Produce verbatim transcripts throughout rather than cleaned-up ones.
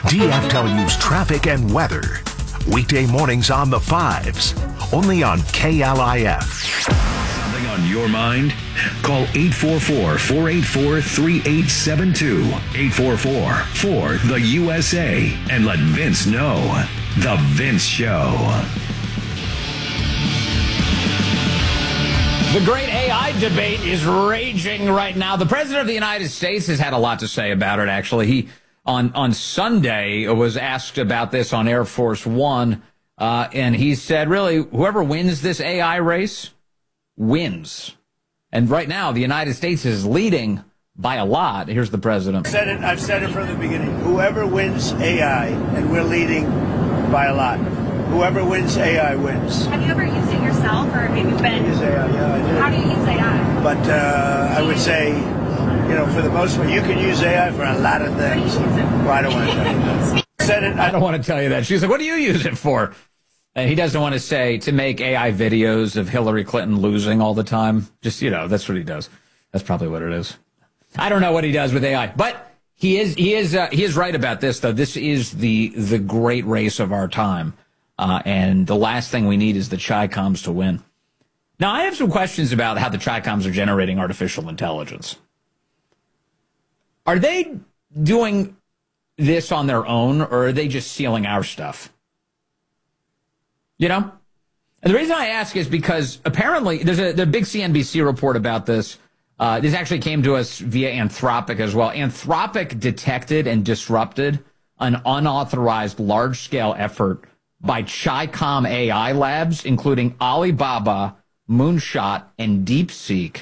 D F W's traffic and weather. Weekday mornings on the fives, only on K L I F. Something on your mind? Call eight four four, four eight four, three eight seven two. eight four four, four, the U S A. And let Vince know. The Vince Show. The great A I debate is raging right now. The President of the United States has had a lot to say about it, actually. He, on, on Sunday, was asked about this on Air Force One, uh, and he said, really, whoever wins this A I race wins. And right now, the United States is leading by a lot. Here's the President. I've said it, I've said it from the beginning. Whoever wins A I, and we're leading by a lot. Whoever wins A I wins. Have you ever used it yourself, or have you been? I use A I, yeah, I do. How do you use A I? But uh, I would say, you know, for the most part, you can use A I for a lot of things. Well, I don't want to tell you that. Said it. I don't want to tell you that. She's like, what do you use it for? And he doesn't want to say to make A I videos of Hillary Clinton losing all the time. Just, you know, that's what he does. That's probably what it is. I don't know what he does with A I, but he is he is uh, he is right about this, though. This is the the great race of our time. Uh, and the last thing we need is the Chi-Coms to win. Now, I have some questions about how the Chi-Coms are generating artificial intelligence. Are they doing this on their own, or are they just stealing our stuff? You know? And the reason I ask is because apparently there's a, there's a big C N B C report about this. Uh, this actually came to us via Anthropic as well. Anthropic detected and disrupted an unauthorized large-scale effort by Chi-Com A I labs, including Alibaba, Moonshot, and DeepSeek,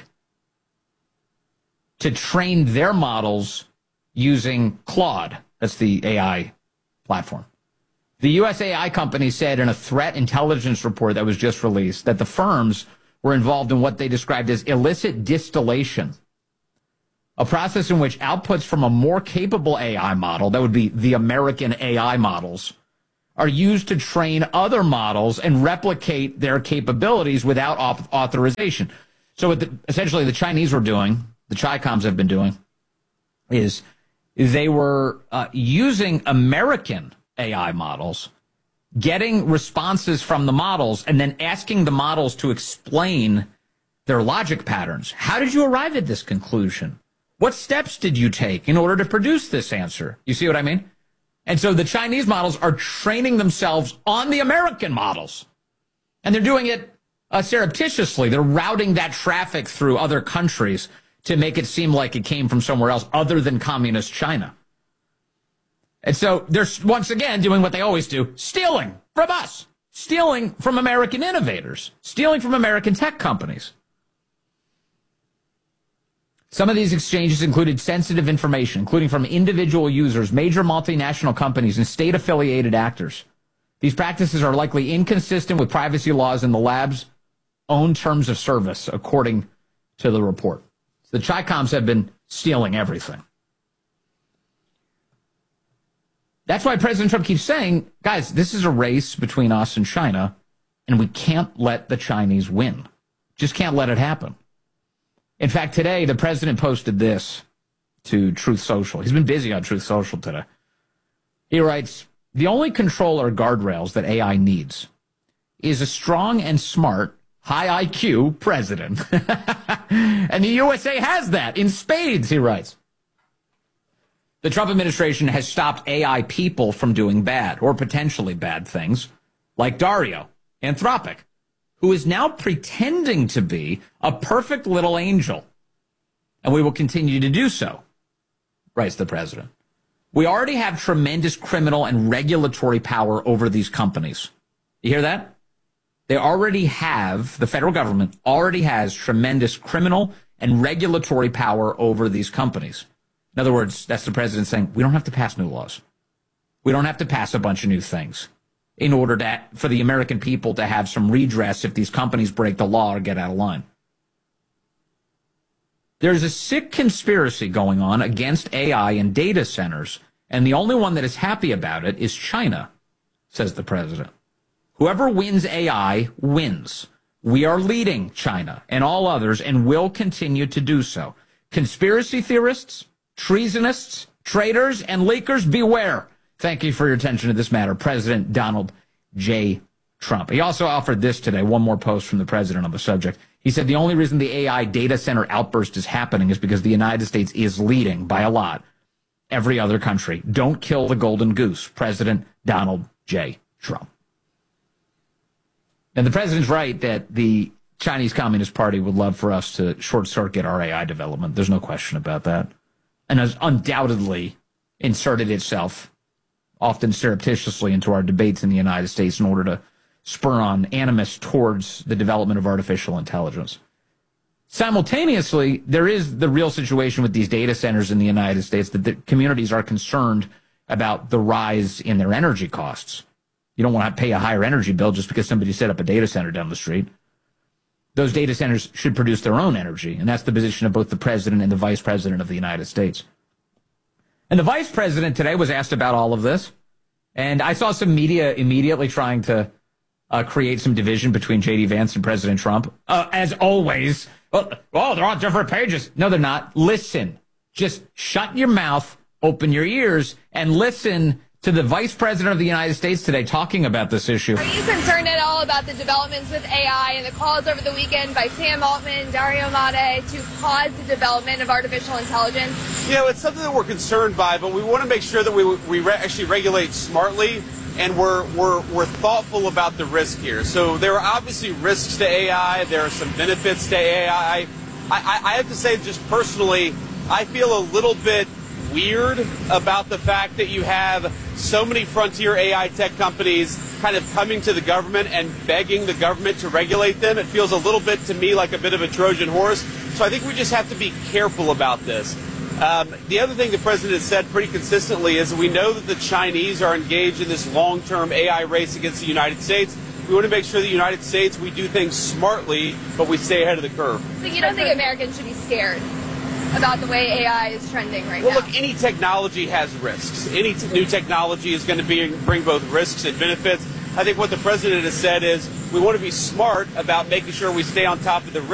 to train their models using Claude. That's the A I platform. The U S A I company said in a threat intelligence report that was just released that the firms were involved in what they described as illicit distillation, a process in which outputs from a more capable A I model, that would be the American A I models, are used to train other models and replicate their capabilities without authorization. So what the, essentially the Chinese were doing, the Chi-Coms have been doing, is they were uh, using American A I models, getting responses from the models, and then asking the models to explain their logic patterns. How did you arrive at this conclusion? What steps did you take in order to produce this answer? You see what I mean? And so the Chinese models are training themselves on the American models. And they're doing it uh, surreptitiously. They're routing that traffic through other countries to make it seem like it came from somewhere else other than communist China. And so they're, once again, doing what they always do, stealing from us, stealing from American innovators, stealing from American tech companies. Some of these exchanges included sensitive information, including from individual users, major multinational companies, and state-affiliated actors. These practices are likely inconsistent with privacy laws and the lab's own terms of service, according to the report. The Chi-Coms have been stealing everything. That's why President Trump keeps saying, guys, this is a race between us and China, and we can't let the Chinese win. Just can't let it happen. In fact, today, the president posted this to Truth Social. He's been busy on Truth Social today. He writes, the only control or guardrails that A I needs is a strong and smart, high I Q president. And the U S A has that in spades, he writes. The Trump administration has stopped A I people from doing bad or potentially bad things, like Dario, Anthropic, who is now pretending to be a perfect little angel. And we will continue to do so, writes the president. We already have tremendous criminal and regulatory power over these companies. You hear that? They already have, the federal government already has tremendous criminal and regulatory power over these companies. In other words, that's the president saying, we don't have to pass new laws. We don't have to pass a bunch of new things in order to, for the American people to have some redress if these companies break the law or get out of line. There's a sick conspiracy going on against A I and data centers, and the only one that is happy about it is China, says the president. Whoever wins A I wins. We are leading China and all others and will continue to do so. Conspiracy theorists, treasonists, traitors, and leakers, beware. Thank you for your attention to this matter, President Donald J. Trump. He also offered this today, one more post from the president on the subject. He said the only reason the A I data center outburst is happening is because the United States is leading by a lot every other country. Don't kill the golden goose, President Donald J. Trump. And the president's right that the Chinese Communist Party would love for us to short-circuit our A I development. There's no question about that. And has undoubtedly inserted itself, often surreptitiously, into our debates in the United States in order to spur on animus towards the development of artificial intelligence. Simultaneously, there is the real situation with these data centers in the United States that the communities are concerned about the rise in their energy costs. You don't want to pay a higher energy bill just because somebody set up a data center down the street. Those data centers should produce their own energy, and that's the position of both the president and the vice president of the United States. And the vice president today was asked about all of this, and I saw some media immediately trying to uh, create some division between J D Vance and President Trump. Uh, as always, oh, oh, they're on different pages. No, they're not. Listen. Just shut your mouth, open your ears, and listen to the Vice President of the United States today talking about this issue. Are you concerned at all about the developments with A I and the calls over the weekend by Sam Altman, Dario Amodei to pause the development of artificial intelligence? You know, it's something that we're concerned by, but we want to make sure that we we re- actually regulate smartly, and we're we're we're thoughtful about the risk here. So there are obviously risks to A I. There are some benefits to A I. I, I, I have to say, just personally, I feel a little bit weird about the fact that you have so many frontier A I tech companies kind of coming to the government and begging the government to regulate them. It feels a little bit to me like a bit of a Trojan horse. So I think we just have to be careful about this. Um, the other thing the president has said pretty consistently is we know that the Chinese are engaged in this long-term A I race against the United States. We want to make sure the United States, we do things smartly, but we stay ahead of the curve. So you don't think Americans should be scared about the way A I is trending right well, now? Well, look, any technology has risks. Any t- new technology is going to be, bring both risks and benefits. I think what the president has said is we want to be smart about making sure we stay on top of the risks.